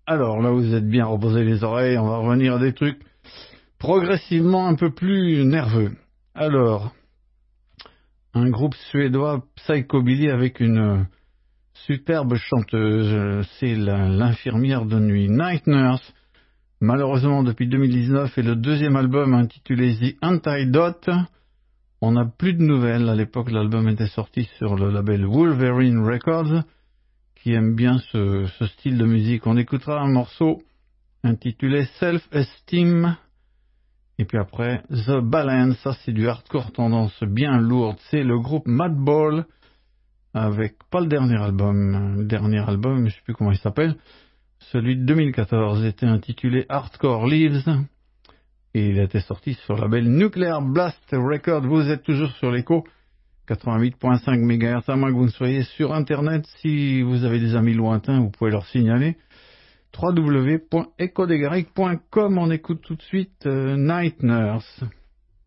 Alors là, vous êtes bien reposé les oreilles, on va revenir à des trucs progressivement un peu plus nerveux. Alors, un groupe suédois Psychobilly avec une superbe chanteuse, c'est l'infirmière de nuit, Night Nurse. Malheureusement, depuis 2019 et le deuxième album intitulé The Antidote, on n'a plus de nouvelles. À l'époque, l'album était sorti sur le label Wolverine Records, qui aime bien ce style de musique. On écoutera un morceau intitulé Self-Esteem, et puis après The Balance. Ça, c'est du hardcore tendance bien lourde. C'est le groupe Madball, avec pas le dernier album, je sais plus comment il s'appelle. Celui de 2014 était intitulé Hardcore Lives et il était sorti sur le label Nuclear Blast Records. Vous êtes toujours sur l'écho 88.5 MHz, à moins que vous ne soyez sur internet. Si vous avez des amis lointains, vous pouvez leur signaler www.ecodegaric.com. On écoute tout de suite Night Nurse.